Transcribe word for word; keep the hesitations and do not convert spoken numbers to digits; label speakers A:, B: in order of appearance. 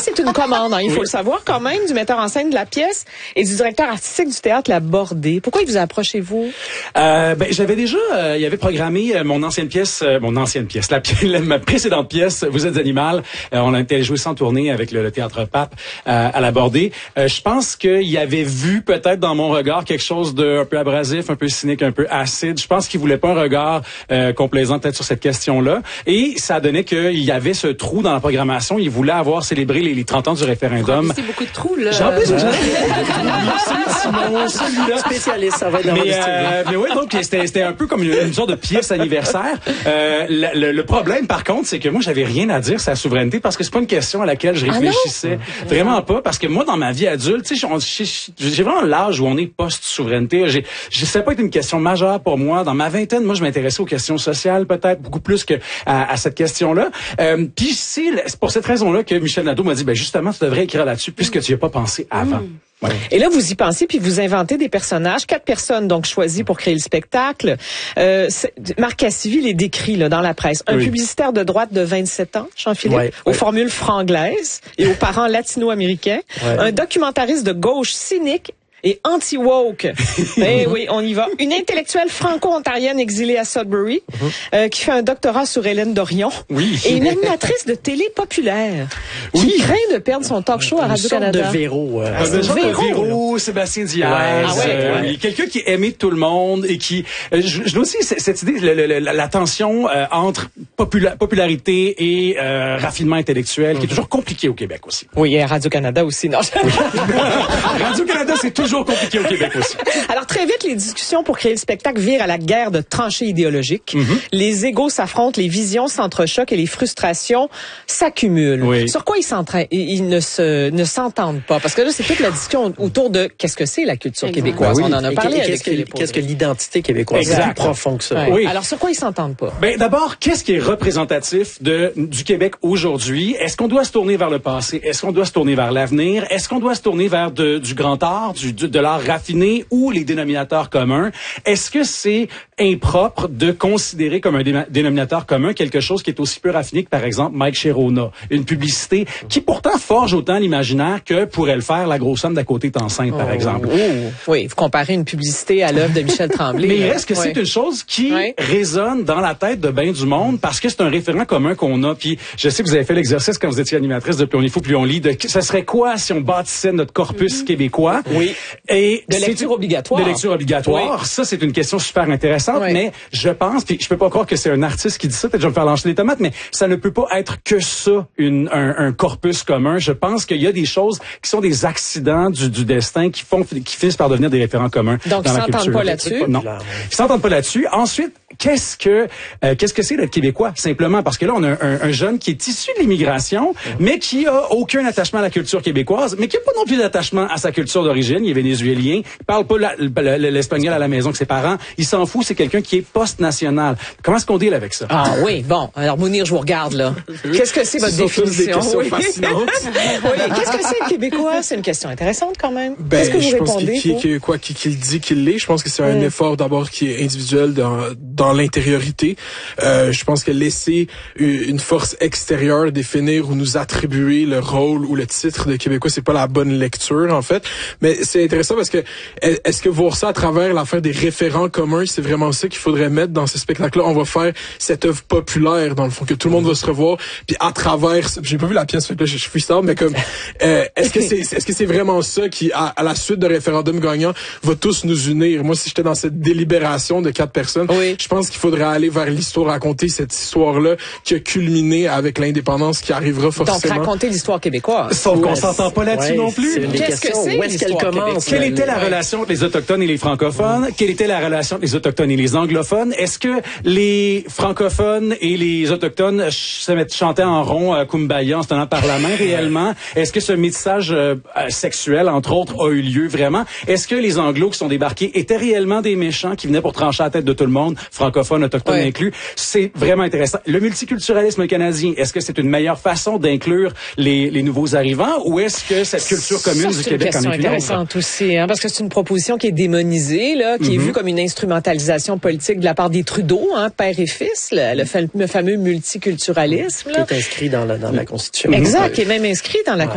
A: c'est une commande, hein, il faut oui. le savoir quand même, du metteur en scène de la pièce et du directeur artistique du théâtre La Bordée. Pourquoi il vous a approché, vous?
B: Euh, ben, j'avais déjà, euh, il avait programmé euh, mon ancienne pièce, euh, mon ancienne pièce, la, la ma précédente pièce, Vous êtes animal. Euh, on a été joué sans tournée avec le, le théâtre Pape euh, à La Bordée. Euh, je pense qu'il avait vu peut-être dans mon regard quelque chose de un peu abrasif, un peu cynique, un peu acide. Je pense qu'il voulait pas un regard euh, complaisant peut-être sur cette question-là. Et ça donnait qu'il y avait ce trou dans la programmation. Il voulait avoir célébré les, les trente ans du référendum.
C: C'est beaucoup de trous, là.
B: J'en plus,
D: spécialiste, ça va être dans
B: mais, euh, mais oui, donc c'était, c'était un peu comme une, une sorte de pièce anniversaire. Euh, le, le, le problème, par contre, c'est que moi, j'avais rien à dire sur la souveraineté parce que c'est pas une question à laquelle je réfléchissais. Ah vraiment pas, parce que moi, dans ma vie adulte, tu sais, j'ai, j'ai vraiment l'âge où on est post-souveraineté. J'ai, je sais pas être une question majeure pour moi. Dans ma vingtaine, moi, je m'intéressais aux questions sociales, peut-être beaucoup plus que à, à cette question-là. Euh, Puis c'est pour cette raison-là que Michel Nadeau m'a dit, ben justement, tu devrais écrire là-dessus puisque tu n'y as pas pensé avant.
A: Mmh. Ouais. Et là, vous y pensez, puis vous inventez des personnages, quatre personnes donc choisies pour créer le spectacle. Euh, Marc Cassivi les décrit là, dans la presse. Un oui. publicitaire de droite de vingt-sept ans, Jean-Philippe, ouais, aux ouais. formules franglaises et aux parents latino-américains. Ouais. Un documentariste de gauche cynique et anti-woke. Eh oui, on y va. Une intellectuelle franco-ontarienne exilée à Sudbury, uh-huh. euh, qui fait un doctorat sur Hélène Dorion.
B: Oui.
A: Et une animatrice de télé populaire
B: oui.
A: qui craint de perdre son talk show à Radio-Canada.
D: De Véro. Euh,
B: ah, de Véro, Véro Sébastien Diaz. Ouais, ah ouais, euh, ouais. Quelqu'un qui est aimé de tout le monde et qui... Euh, je, je aussi cette idée, le, le, la, la tension euh, entre popula- popularité et euh, raffinement intellectuel, uh-huh. qui est toujours compliqué au Québec aussi.
A: Oui, et à Radio-Canada aussi. Non.
B: Radio-Canada, c'est toujours toujours compliqué au Québec aussi.
A: Alors, très vite, les discussions pour créer le spectacle virent à la guerre de tranchées idéologiques. Mm-hmm. Les égos s'affrontent, les visions s'entrechoquent et les frustrations s'accumulent. Oui. Sur quoi ils, s'entra... ils ne, se... ne s'entendent pas? Parce que là, c'est toute la discussion autour de qu'est-ce que c'est la culture Exactement. québécoise. Ben oui. On en a parlé
D: et
A: avec
D: qu'est-ce que, qu'est-ce que l'identité québécoise?
B: Exact.
D: C'est plus profond que ça.
A: Ouais. Oui. Alors, sur quoi ils s'entendent pas?
B: Ben, d'abord, qu'est-ce qui est représentatif de, du Québec aujourd'hui? Est-ce qu'on doit se tourner vers le passé? Est-ce qu'on doit se tourner vers l'avenir? Est-ce qu'on doit se tourner vers de, du grand art, du de l'art raffiné ou les dénominateurs communs? Est-ce que c'est impropre de considérer comme un dé- dénominateur commun quelque chose qui est aussi peu raffiné que, par exemple, Mike Sherona, une publicité qui pourtant forge autant l'imaginaire que pourrait le faire La Grosse Somme d'à côté est enceinte, par oh, exemple.
A: Oh. Oui, vous comparez une publicité à l'œuvre de Michel Tremblay.
B: Mais est-ce que oui. c'est une chose qui oui. résonne dans la tête de bien du monde parce que c'est un référent commun qu'on a? Puis je sais que vous avez fait l'exercice quand vous étiez animatrice de Plus on est fou, plus on lit. De, ça serait quoi si on bâtissait notre corpus mm-hmm. québécois?
A: Oui.
B: Et
A: de lecture obligatoire.
B: De lecture obligatoire. Oui. Ça, c'est une question super intéressante, oui. mais je pense, puis je peux pas croire que c'est un artiste qui dit ça, peut-être je vais me faire lancer des tomates, mais ça ne peut pas être que ça, une, un, un corpus commun. Je pense qu'il y a des choses qui sont des accidents du, du destin qui font, qui finissent par devenir des référents communs.
A: Donc,
B: dans
A: ils
B: la
A: s'entendent
B: culture.
A: pas là-dessus?
B: Non. Ils s'entendent pas là-dessus. Ensuite, qu'est-ce que, euh, qu'est-ce que c'est d'être québécois? Simplement parce que là, on a un, un jeune qui est issu de l'immigration, mmh. mais qui a aucun attachement à la culture québécoise, mais qui a pas non plus d'attachement à sa culture d'origine. Il est vénézuélien. Il parle pas la, la, l'espagnol à la maison que ses parents. Il s'en fout. C'est quelqu'un qui est post-national. Comment est-ce qu'on deal avec ça?
A: Ah oui, bon. Alors, Mounir, je vous regarde, là. Qu'est-ce que c'est votre Ce définition?
D: Sont des questions oui. fascinantes.
A: oui. Qu'est-ce que c'est le Québécois? C'est une question intéressante, quand même.
E: Ben,
A: Qu'est-ce que vous
E: je
A: répondez?
E: Pense qu'il, qu'il, quoi, qu'il, qu'il dit qu'il l'est. Je pense que c'est un mmh. effort, d'abord, qui est individuel dans, dans l'intériorité. Euh, je pense que laisser une force extérieure définir ou nous attribuer le rôle ou le titre de Québécois, c'est pas la bonne lecture, en fait. Mais c'est intéressant parce que est-ce que voir ça à travers l'affaire des référents communs, c'est vraiment ça qu'il faudrait mettre dans ce spectacle-là? On va faire cette œuvre populaire, dans le fond, que tout le monde va se revoir, puis à travers, j'ai pas vu la pièce, fait que là, je suis ça, mais comme, euh, est-ce que c'est, est-ce que c'est vraiment ça qui, à, à la suite de référendum gagnant, va tous nous unir? Moi, si j'étais dans cette délibération de quatre personnes, oui. je pense qu'il faudrait aller vers l'histoire, raconter cette histoire-là qui a culminé avec l'indépendance qui arrivera forcément.
A: Donc, raconter l'histoire québécoise.
B: Sauf qu'on s'entend pas là-dessus ouais, non plus.
A: Qu'est-ce que c'est?
D: Où est-ce qu'elle commence?
B: Quelle était la ouais. relation entre les Autochtones et les francophones? Ouais. Quelle était la relation entre les Autochtones et les anglophones? Est-ce que les francophones et les Autochtones se mettent chanter en rond à Kumbaya en se tenant par la main réellement? Est-ce que ce métissage euh, sexuel, entre autres, a eu lieu vraiment? Est-ce que les Anglos qui sont débarqués étaient réellement des méchants qui venaient pour trancher la tête de tout le monde, francophones, autochtones ouais. inclus? C'est vraiment intéressant. Le multiculturalisme canadien, est-ce que c'est une meilleure façon d'inclure les, les nouveaux arrivants ou est-ce que cette culture commune
A: ça,
B: du Québec en inclut?
A: C'est une question intéressante aussi, hein, parce que c'est une proposition qui est démonisée, là, qui mm-hmm. est vue comme une instrumentalisation politique de la part des Trudeau, hein, père et fils, le, le, fa- le fameux multiculturalisme.
D: Là. Qui est inscrit dans la, dans la Constitution.
A: Exact, qui est même inscrit dans la